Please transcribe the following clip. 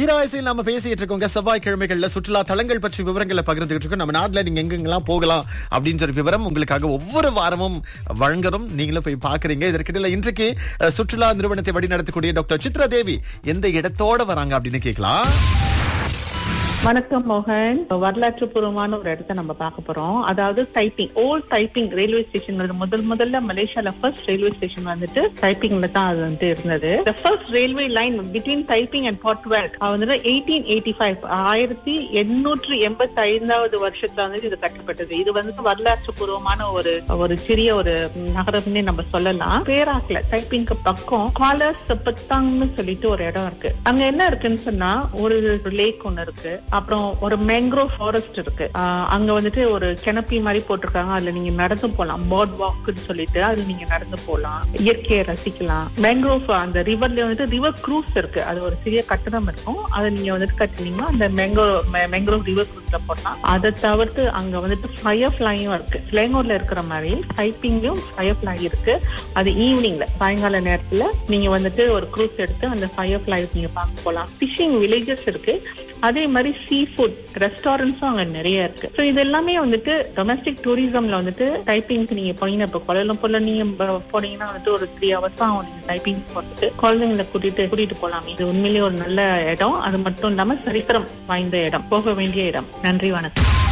தீராயசையில் நாம பேசிட்டு இருக்கோங்க. செவ்வாய்க்கிழமைகள்ல சுற்றுலா தலங்கள் பற்றி விவரங்களை பகிர்ந்துகிட்டு இருக்கோம். நம்ம நாட்டுல நீங்க எங்கெங்கெல்லாம் போகலாம் அப்படின்ற விவரம் உங்களுக்காக ஒவ்வொரு வாரமும் வழங்குறோம். நீங்களும் போய் பாக்குறீங்க. இதற்கிடையில இன்றைக்கு சுற்றுலா நிறுவனத்தை வழிநடத்தக்கூடிய டாக்டர் சித்ரா தேவி எந்த இடத்தோட வராங்க அப்படின்னு கேட்கலாம். வணக்கம் மோகன். வரலாற்று பூர்வமான ஒரு இடத்த நம்ம பார்க்க போறோம். அதாவது Taiping, volt Taiping railway station. முதல்ல மலேசியால ஃபர்ஸ்ட் ரயில்வே ஸ்டேஷன் வந்துட்டு தைப்பிங்ல தான் அது வந்து இருந்தது. The first railway line between Taiping and Port Veld வந்துட்டு 1885 1885 வருஷத்துல வந்து இது கட்டப்பட்டது. இது வந்து வரலாற்று பூர்வமான ஒரு சிறிய ஒரு நகரம்னே நம்ம சொல்லலாம். பேராக்ல தைப்பிங்க்கு பக்கம் காலர் செப்பத்தாங்னு சொல்லிட்டு ஒரு இடம் இருக்கு. அங்க என்ன இருக்குன்னு சொன்னா ஒரு லேக் ஒண்ணு இருக்கு, அப்புறம் ஒரு மேங்க்ரோவ் ஃபாரஸ்ட் இருக்கு. அங்க வந்துட்டு ஒரு கெனப்பி மாதிரி போட்டிருக்காங்க. அதுல நீங்க நடந்து போலாம், பேர்ட் வாக்னு சொல்லிட்டு அதுல நீங்க நடந்து போலாம், இயற்கையை ரசிக்கலாம். மேங்க்ரோவ் அந்த ரிவர்ல வந்துட்டு ரிவர் க்ரூஸ் இருக்கு. அது ஒரு சிறிய கட்டணம் இருக்கும். அதை நீங்க வந்துட்டு கட்டினீங்கன்னா அந்த மேங்க்ரோவ் ரிவர் க்ரூஸ்ல போடலாம். அதை தவிர்த்து அங்க வந்துட்டு ஃபயர் ஃபிளையும் இருக்கு. ஸ்லேங்கூர்ல இருக்கிற மாதிரி டைப்பிங்லயும் ஃபயர் ஃபிளை இருக்கு. அது ஈவினிங்ல சாயங்கால நேரத்துல நீங்க வந்துட்டு ஒரு க்ரூஸ் எடுத்து அந்த ஃபயர் ஃபிளை நீங்க பார்க்க போலாம். ஃபிஷிங் வில்லேஜஸ் இருக்கு. அதே மாதிரி சீ ஃபுட் ரெஸ்டாரண்ட்ஸும் அங்க நிறைய இருக்கு. ஸோ இது எல்லாமே வந்துட்டு டொமஸ்டிக் டூரிசம்ல வந்துட்டு டைப்பிங்க்கு நீங்க போனீங்கன்னா, இப்போ கோலாலம்பூர்ல நீங்க போனீங்கன்னா வந்துட்டு ஒரு 3 hours தான் நீங்க டைப்பிங் போறதுக்கு குழந்தைங்களை கூட்டிட்டு போலாம். இது உண்மையிலேயே ஒரு நல்ல இடம். அது மட்டும் இல்லாம சரித்திரம் வாய்ந்த இடம், போக வேண்டிய இடம். நன்றி, வணக்கம்.